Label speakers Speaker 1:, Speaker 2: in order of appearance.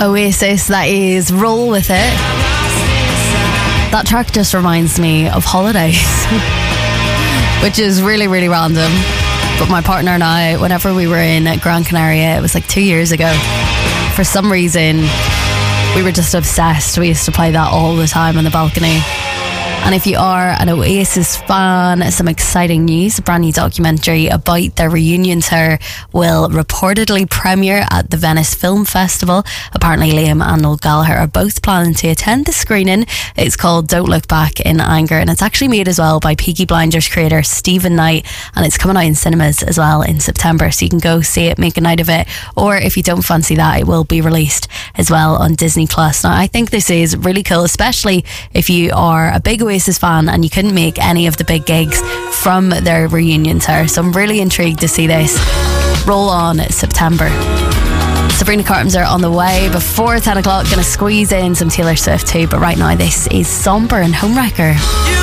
Speaker 1: Oasis, that is Roll With It. That track just reminds me of holidays, which is really, really random. But my partner and I, whenever we were in Gran Canaria, it was like 2 years ago, for some reason, we were just obsessed. We used to play that all the time on the balcony. And if you are an Oasis fan, some exciting news. A brand new documentary about their reunion tour will reportedly premiere at the Venice Film Festival. Apparently Liam and Noel Gallagher are both planning to attend the screening. It's called Don't Look Back in Anger, and it's actually made as well by Peaky Blinders creator Stephen Knight, and it's coming out in cinemas as well in September, so you can go see it, make a night of it. Or if you don't fancy that, it will be released as well on Disney Plus. Now I think this is really cool, especially if you are a big Oasis fan and you couldn't make any of the big gigs from their reunion tour. So I'm really intrigued to see this roll on September. Sabrina Carpenter on the way before 10 o'clock. Gonna squeeze in some Taylor Swift too, but right now this is Somber and Homewrecker.